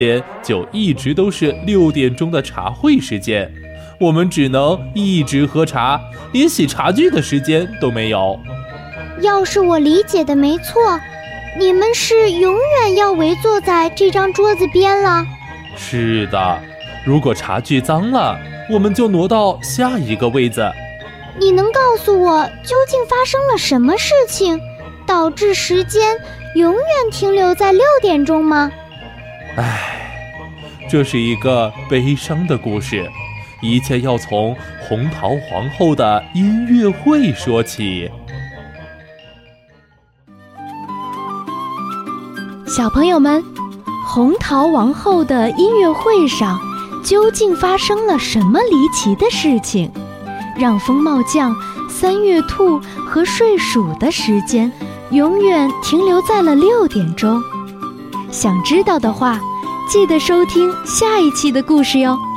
就一直都是6点钟的茶会时间，我们只能一直喝茶，连洗茶具的时间都没有。 要是我理解的没错，你们是永远要围坐在这张桌子边了？ 是的，如果茶具脏了，我们就挪到下一个位子。 你能告诉我究竟发生了什么事情，导致时间永远停留在6点钟吗？ 这是一个悲伤的故事，一切要从红桃皇后的音乐会说起。 小朋友们，红桃王后的音乐会上究竟发生了什么离奇的事情，让风帽匠、3月兔和睡鼠的时间永远停留在了6点钟？想知道的话，记得收听下一期的故事哟。